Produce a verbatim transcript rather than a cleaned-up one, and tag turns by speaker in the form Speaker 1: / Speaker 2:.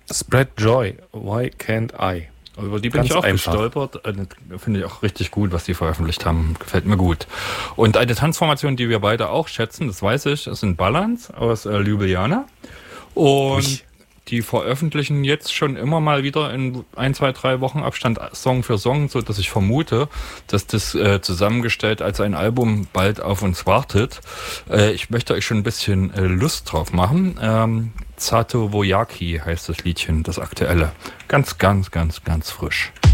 Speaker 1: Spread Joy, Why Can't I?
Speaker 2: Über die bin
Speaker 1: Ganz
Speaker 2: ich auch
Speaker 1: einfach.
Speaker 2: gestolpert. Äh, Finde ich auch richtig gut, was die veröffentlicht haben. Gefällt mir gut. Und eine Tanzformation, die wir beide auch schätzen, das weiß ich, ist ein Balance aus äh, Ljubljana. Und
Speaker 1: Ui.
Speaker 2: die veröffentlichen jetzt schon immer mal wieder in ein, zwei, drei Wochen Abstand Song für Song, so dass ich vermute, dass das äh, zusammengestellt als ein Album bald auf uns wartet. Äh, ich möchte euch schon ein bisschen äh, Lust drauf machen. Ähm, Zato Vojaki heißt das Liedchen, das aktuelle. Ganz, ganz, ganz, ganz frisch.